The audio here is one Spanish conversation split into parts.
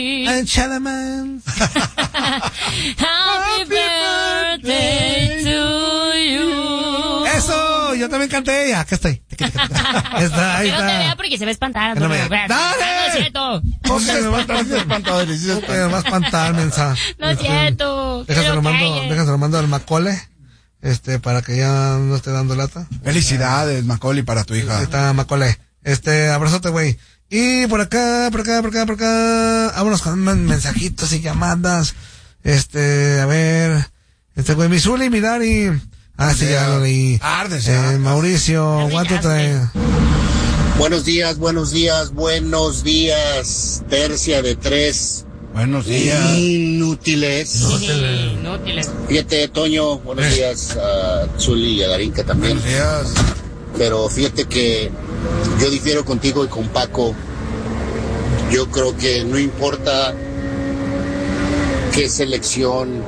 And Chalaman. Happy birthday to you. Eso, yo también canté ella. Acá estoy. Está, ahí que no te está. vea porque se va a espantar. Que no me No vea. ¡Dale! es cierto. ¿Cómo que me va a estar espantado? Me va a espantar, mensa. No es cierto. Déjaselo mando al Macole. Para que ya no esté dando lata. Felicidades, Macaulay, para tu hija. Ahí está, Macole. Abrazote, güey. Y por acá. Vámonos con mensajitos y llamadas. A ver. Güey, mi Zuli, mi Dari. Ah, sí, ya lo leí. Mauricio, ¿cuánto trae? Buenos días. Tercia de 3. Buenos días. Inútiles. Fíjate, Toño, buenos días a Zuli y a Darinka también. Buenos días. Pero fíjate que yo difiero contigo y con Paco. Yo creo que no importa qué selección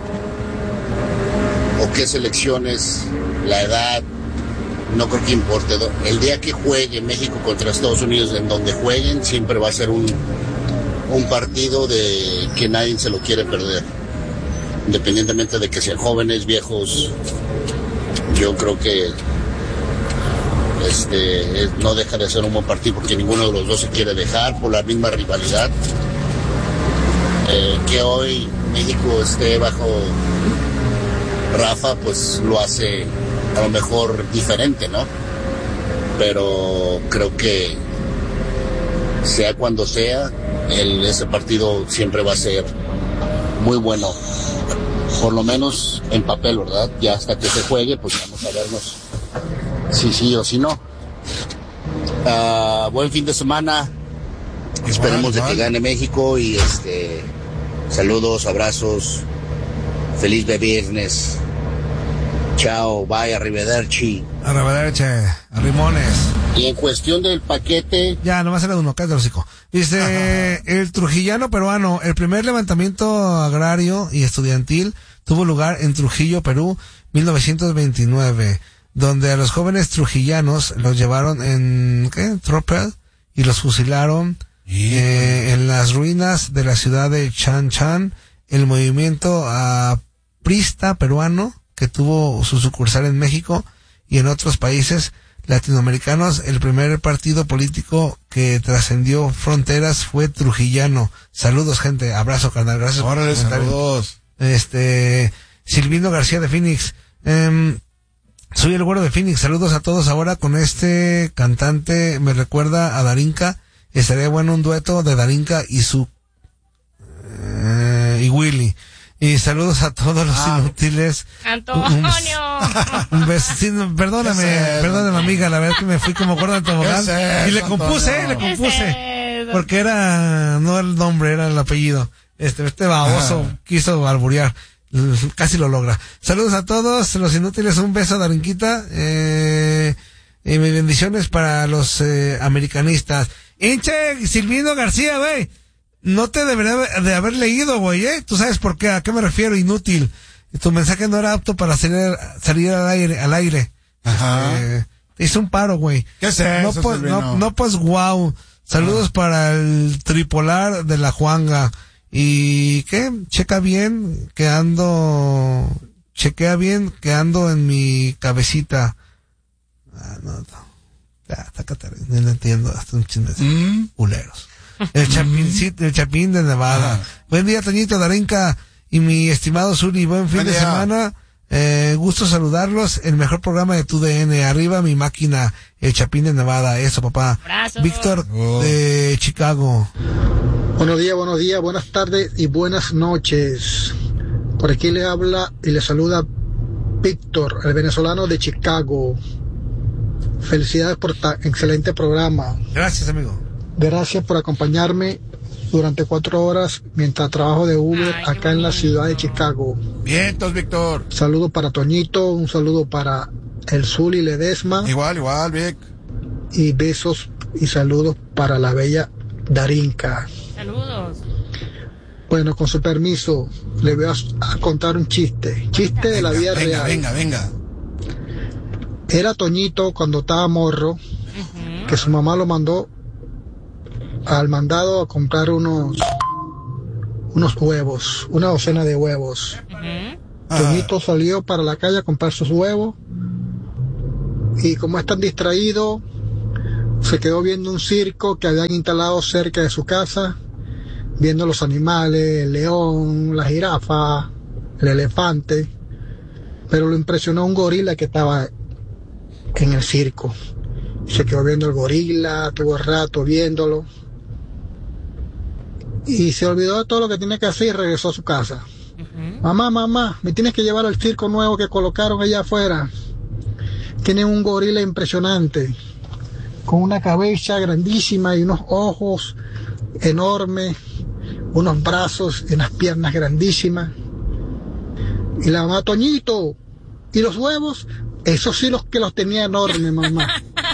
o qué selecciones, la edad, no creo que importe. El día que juegue México contra Estados Unidos, en donde jueguen, siempre va a ser un partido de que nadie se lo quiere perder. Independientemente de que sean jóvenes, viejos, yo creo que no deja de ser un buen partido porque ninguno de los dos se quiere dejar por la misma rivalidad. Que hoy México esté bajo Rafa, pues lo hace a lo mejor diferente, ¿no? Pero creo que sea cuando sea, ese partido siempre va a ser muy bueno, por lo menos en papel, ¿verdad? Ya hasta que se juegue, pues vamos a vernos si sí o si no. Buen fin de semana. Esperemos de que gane México y saludos, abrazos, feliz de viernes. Chao, bye, arrivederci. Arrivederci, arrimones. Y en cuestión del paquete... Ya, nomás era uno, cállate el hocico. Dice, el trujillano peruano, el primer levantamiento agrario y estudiantil tuvo lugar en Trujillo, Perú, 1929, donde a los jóvenes trujillanos los llevaron en, tropel, y los fusilaron en las ruinas de la ciudad de Chan Chan. El movimiento aprista peruano, que tuvo su sucursal en México y en otros países latinoamericanos, el primer partido político que trascendió fronteras fue trujillano. Saludos, gente, abrazo, carnal, gracias. Órale, saludos. Silvino García de Phoenix, soy el güero de Phoenix, saludos a todos. Ahora con este cantante me recuerda a Darinka, estaría bueno un dueto de Darinka y y Willy. Y saludos a todos los inútiles. Antonio. Un besito, perdóname amiga, la verdad que me fui como gorda en tobogán. Y le compuse. Porque no el nombre, era el apellido. Este baboso quiso alburear. Casi lo logra. Saludos a todos los inútiles, un beso a Darinquita. Y mis bendiciones para los americanistas. Hinche Silvino García, güey. No te debería de haber leído, güey, Tú sabes por qué, a qué me refiero, inútil. Tu mensaje no era apto para salir al aire. Ajá. Te hice un paro, güey. ¿Qué es eso, no, pues, wow. Saludos para el tripolar de la Juanga. Y, chequea bien que ando en mi cabecita. No entiendo, hasta un chisme. Culeros. El Chapín de Nevada. Buen día, Toñito, Darinka y mi estimado Zuli. Buen fin de semana. Gusto saludarlos. El mejor programa de tu DN. Arriba mi máquina, el Chapín de Nevada. Eso, papá. Abrazo. Víctor de Chicago. Buenos días, buenas tardes y buenas noches. Por aquí le habla y le saluda Víctor, el venezolano de Chicago. Felicidades por tan excelente programa. Gracias, amigo. Gracias por acompañarme durante 4 horas mientras trabajo de Uber acá en la ciudad de Chicago. Vientos, Víctor. Saludo para Toñito, un saludo para el Zuli Ledesma. Igual, Vic. Y besos y saludos para la bella Darinka. Saludos. Bueno, con su permiso, le voy a contar un chiste. De la vida real. Venga. Era Toñito cuando estaba morro, que su mamá lo mandó al mandado a comprar unos unos huevos, una docena de huevos. Toñito salió para la calle a comprar sus huevos y como es tan distraído, se quedó viendo un circo que habían instalado cerca de su casa, viendo los animales, el león, la jirafa, el elefante, pero lo impresionó un gorila que estaba en el circo. Se quedó viendo el gorila, tuvo rato viéndolo y se olvidó de todo lo que tenía que hacer y regresó a su casa. Mamá, me tienes que llevar al circo nuevo que colocaron allá afuera. Tienen un gorila impresionante, con una cabeza grandísima y unos ojos enormes, unos brazos y unas piernas grandísimas. Y la mamá, Toñito, ¿y los huevos? Esos sí los que los tenía enormes, mamá.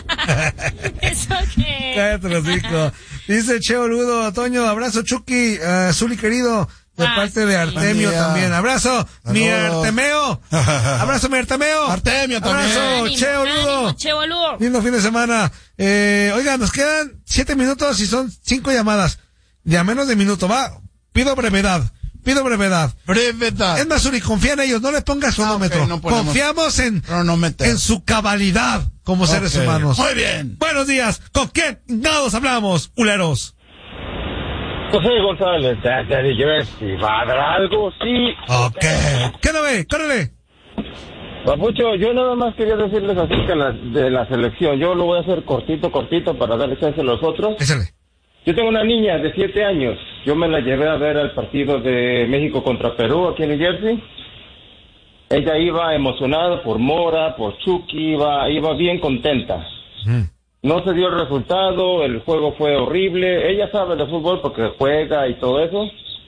¿Eso qué? Cállate los hijos. Dice Che Boludo, Toño, abrazo Chucky, Zuli querido, de parte de Artemio también. Abrazo, mi Artemeo. Abrazo, mi Artemeo. Artemio también. Abrazo, Che Boludo. Che Boludo. Lindo fin de semana. Oiga, nos quedan 7 minutos y son 5 llamadas. De a menos de minuto, va. Pido brevedad. Brevedad. Es más, Zuli, confía en ellos, no les pongas cronómetro. Okay, no ponemos confiamos en cronómetro. su cabalidad como seres humanos. Muy bien. Buenos días. ¿Con quién nos hablamos, culeros? José González, te dije ver si va a dar algo, sí. Ok. ¿Qué no ve? ¡Córrele! Papucho, yo nada más quería decirles acerca de la selección. Yo lo voy a hacer cortito para darle chance a los otros. Échale. Yo tengo una niña de 7 años. Yo me la llevé a ver al partido de México contra Perú aquí en New Jersey. Ella iba emocionada por Mora, por Chucky, iba bien contenta. No se dio el resultado, el juego fue horrible. Ella sabe de fútbol porque juega y todo eso.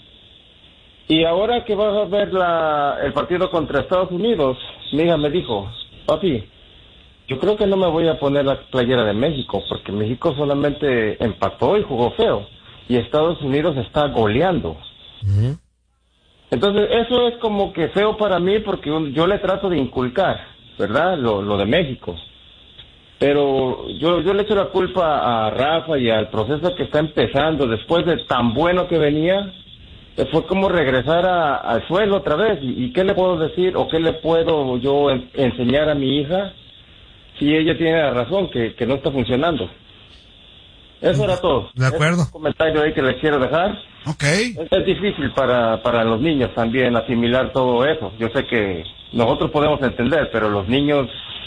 Y ahora que va a ver el partido contra Estados Unidos, mi hija me dijo, papi, yo creo que no me voy a poner la playera de México, porque México solamente empató y jugó feo, y Estados Unidos está goleando. Entonces, eso es como que feo para mí, porque yo le trato de inculcar, ¿verdad?, lo de México. Pero yo le echo la culpa a Rafa y al proceso que está empezando, después de tan bueno que venía, fue como regresar al suelo otra vez. ¿Y qué le puedo decir o qué le puedo yo enseñar a mi hija si ella tiene la razón que no está funcionando? Eso era todo. De acuerdo. Es un comentario ahí que les quiero dejar. Ok. Es difícil para los niños también asimilar todo eso. Yo sé que nosotros podemos entender, pero los niños,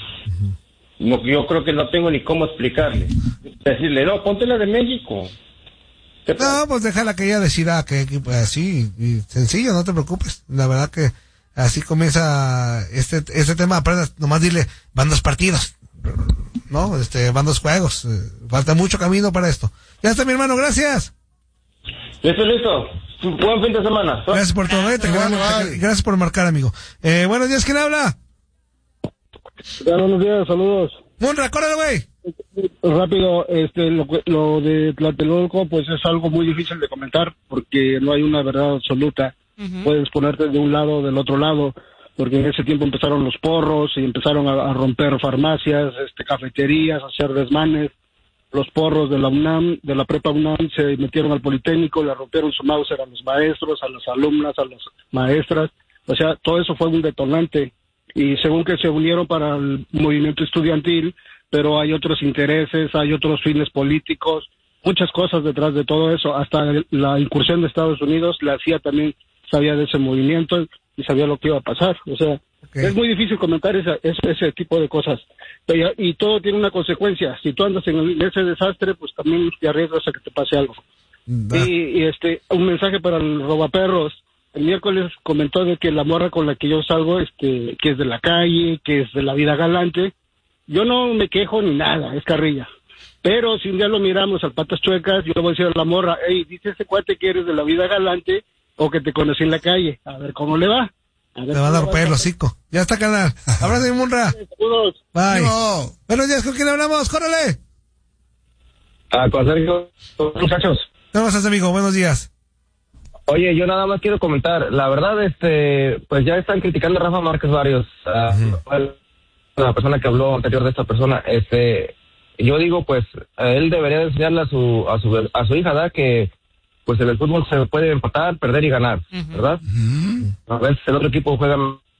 no, yo creo que no tengo ni cómo explicarle. Decirle, no, ponte la de México. No, pues déjala que ella decida que así, y sencillo, no te preocupes. La verdad que así comienza este tema. Aprendas, nomás dile, van 2 partidos, ¿no? Van 2 juegos. Falta mucho camino para esto. Ya está, mi hermano, gracias. Listo. Buen fin de semana. Gracias por todo. Gracias por marcar, amigo. Buenos días, ¿quién habla? Buenos días, saludos. Munra, córrele, güey. Rápido, lo de Tlatelolco, pues es algo muy difícil de comentar porque no hay una verdad absoluta. Puedes ponerte de un lado o del otro lado, porque en ese tiempo empezaron los porros y empezaron a romper farmacias, cafeterías, a hacer desmanes. Los porros de la UNAM, de la prepa UNAM, se metieron al Politécnico, le rompieron su Mauser a los maestros, a las alumnas, a las maestras. O sea, todo eso fue un detonante. Y según que se unieron para el movimiento estudiantil, pero hay otros intereses, hay otros fines políticos, muchas cosas detrás de todo eso. Hasta la incursión de Estados Unidos, la CIA también sabía de ese movimiento y sabía lo que iba a pasar. O sea, es muy difícil comentar ese tipo de cosas. Y todo tiene una consecuencia. Si tú andas en ese desastre, pues también te arriesgas a que te pase algo. Y un mensaje para el robaperros. El miércoles comentó de que la morra con la que yo salgo, que es de la calle, que es de la vida galante. Yo no me quejo ni nada, es carrilla. Pero si un día lo miramos al patas chuecas, yo le voy a decir a la morra, hey, dice ese cuate que eres de la vida galante o que te conocí en la calle. A ver cómo le va. Te van a romper el hocico. Ya está, canal. Abrazo, mi Munra. Saludos. Bye. No. Buenos días, ¿con quién hablamos? ¡Córrele! Con Sergio, muchachos. ¿Cómo estás, amigo? Buenos días. Oye, yo nada más quiero comentar, la verdad, pues ya están criticando a Rafa Márquez varios, la persona que habló anterior de esta persona, yo digo, pues, él debería enseñarle a su hija, ¿verdad? Que pues en el fútbol se puede empatar, perder y ganar, ¿verdad? A veces el otro equipo juega...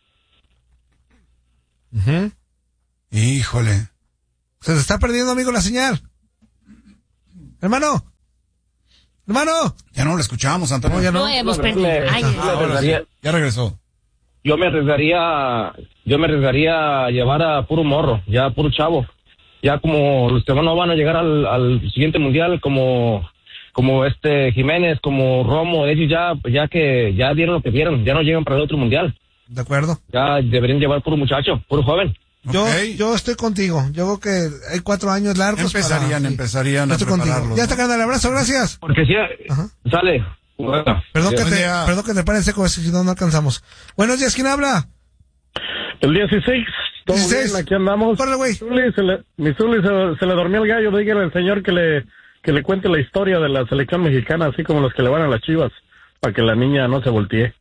Híjole. Se te está perdiendo, amigo, la señal. Hermano. Ya no lo escuchamos, Antonio. No, ya no. No hemos perdido. Ya regresó. Yo me arriesgaría a llevar a puro morro, ya puro chavo. Ya como los que no van a llegar al siguiente mundial, como Jiménez, como Romo, ellos ya que ya dieron lo que dieron, ya no llegan para el otro mundial. De acuerdo. Ya deberían llevar puro muchacho, puro joven. Yo estoy contigo. Yo creo que hay 4 años largos. Empezarían a prepararlos. Ya está, carnal, abrazo, gracias. Porque si sale. Bueno, Perdón que te pare seco, si no alcanzamos. Buenos días, ¿quién habla? El 16, todo 16. bien, aquí andamos. Corre, güey. Mi Zuli se le dormió el gallo, dígale al señor que le cuente la historia de la selección mexicana, así como los que le van a las Chivas, para que la niña no se voltee.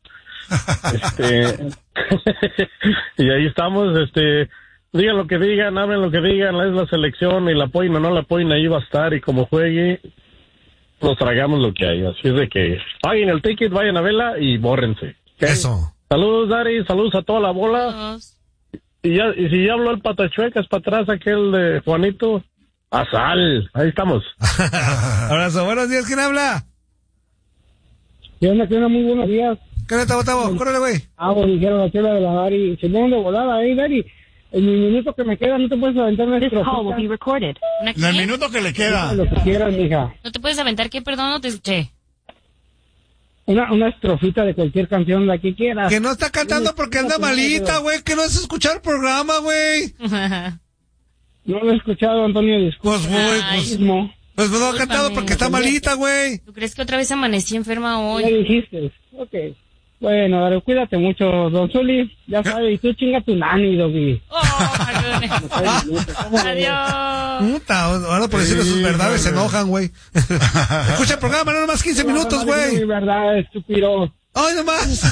Y ahí estamos, digan lo que digan, hablen lo que digan, es la selección y la apoyen o no la apoyen, ahí va a estar y como juegue, nos tragamos lo que hay. Así es de que paguen el ticket, vayan a verla y bórrense. ¿Okay? Eso. Saludos, Dari, saludos a toda la bola. Y si ya habló el patachuecas para atrás, aquel de Juanito, a sal, ahí estamos. Abrazo, buenos días, ¿quién habla? ¿Qué onda? Muy buenos días. ¿Qué onda, Tabo? Córrele, güey. Pues dijeron la chela de la Dari. Se ponen de volada ahí, Dari. En mi minuto que me queda, no te puedes aventar una estrofita. En el minuto que le queda. Lo que quieras, mija. ¿No te puedes aventar qué? Perdón, no te escuché. Una estrofita de cualquier canción, la que quieras. Que no está cantando porque anda malita, güey. Que no es escuchar el programa, güey. No lo he escuchado, Antonio, disculpa. Pues no ha cantado porque está malita, güey. ¿Tú crees que otra vez amanecí enferma hoy? Ya dijiste. Ok. Bueno, Dario, cuídate mucho, don Zuli. Ya sabes, y tú chinga tu nani, Doggy. Adiós. Puta, ahora por decirle sus verdades se enojan, güey. Escucha el programa, no nomás 15 minutos, güey. Mi verdad, estúpido. ¡Ay, nomás!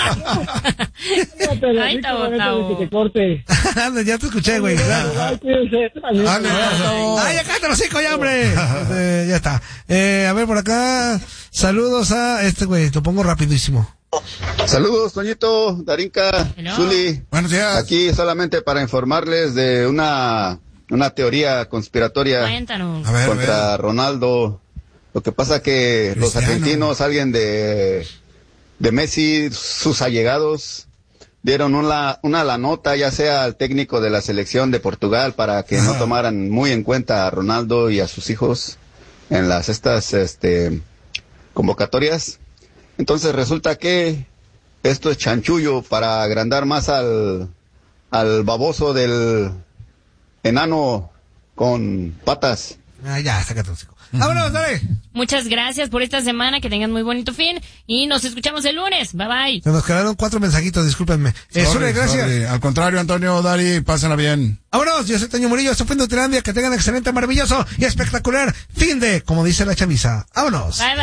Ay, Tabo. Que te corte. Ya te escuché, güey. Ay, cuídense. ¡Ay, ya cállate los hocico, ya, hombre! Ya está. A ver, por acá. Saludos a güey. Lo pongo rapidísimo. Saludos, Toñito, Darinka, Zuli. Buenos días. Aquí solamente para informarles de una teoría conspiratoria contra Ronaldo. Lo que pasa que los argentinos, alguien de Messi, sus allegados, dieron una la nota, ya sea al técnico de la selección de Portugal, para que no tomaran muy en cuenta a Ronaldo y a sus hijos en estas convocatorias. Entonces resulta que esto es chanchullo para agrandar más al baboso del enano con patas. Ya, sácate el hocico. ¡Vámonos, dale! Muchas gracias por esta semana, que tengan muy bonito fin y nos escuchamos el lunes. Bye bye. Se nos quedaron 4 mensajitos, discúlpenme. Sorry, gracias. Sorry. Al contrario, Antonio, Dari, pásenla bien. Vámonos, yo soy Toño Murillo, esto fue Nutilandia, que tengan excelente, maravilloso y espectacular fin de, como dice la chaviza. Vámonos. Bye bye.